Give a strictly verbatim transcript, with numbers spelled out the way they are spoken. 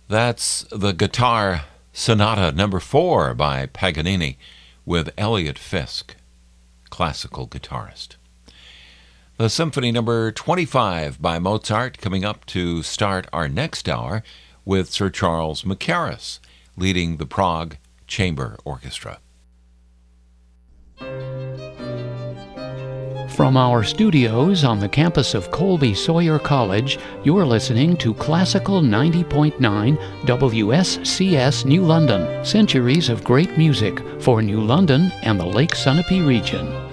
That's the Guitar Sonata number four by Paganini with Elliot Fisk, classical guitarist. The Symphony number twenty-five by Mozart coming up to start our next hour with Sir Charles Mackerras leading the Prague Chamber Orchestra. From our studios on the campus of Colby Sawyer College, you're listening to Classical ninety point nine W S C S New London, centuries of great music for New London and the Lake Sunapee region.